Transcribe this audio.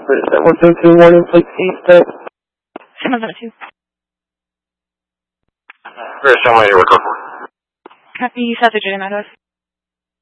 What is that? 172 morning, please. East. 772. Where's somebody to record for? Copy, South Virginia, Meadows.